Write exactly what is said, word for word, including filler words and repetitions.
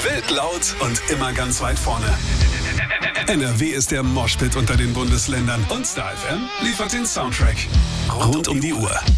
Wild laut und immer ganz weit vorne. N R W ist der Moshpit unter den Bundesländern und Star F M liefert den Soundtrack. Rund um die Uhr.